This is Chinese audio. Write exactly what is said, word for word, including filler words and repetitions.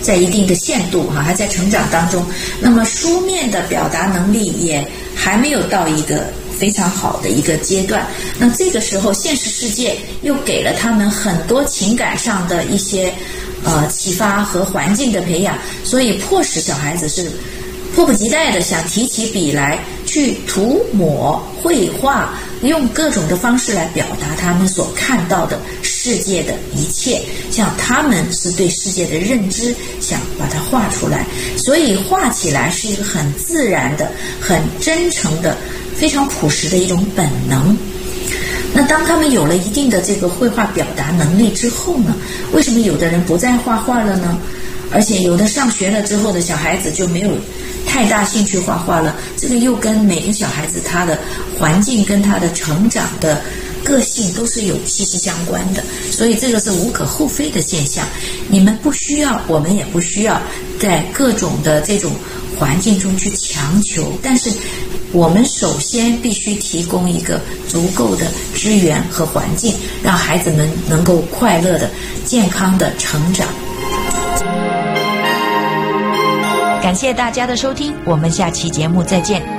在一定的限度哈，还在成长当中。那么书面的表达能力也还没有到一个非常好的一个阶段。那这个时候，现实世界又给了他们很多情感上的一些呃启发和环境的培养，所以迫使小孩子是迫不及待的想提起笔来去涂抹、绘画，用各种的方式来表达他们所看到的世界的一切，像他们是对世界的认知，想把它画出来。所以画起来是一个很自然的、很真诚的、非常朴实的一种本能。那当他们有了一定的这个绘画表达能力之后呢，为什么有的人不再画画了呢？而且有的上学了之后的小孩子就没有太大兴趣画画了，这个又跟每个小孩子他的环境跟他的成长的个性都是有息息相关的，所以这个是无可厚非的现象。你们不需要，我们也不需要在各种的这种环境中去强求，但是我们首先必须提供一个足够的资源和环境，让孩子们能够快乐的、健康的成长。感谢大家的收听，我们下期节目再见。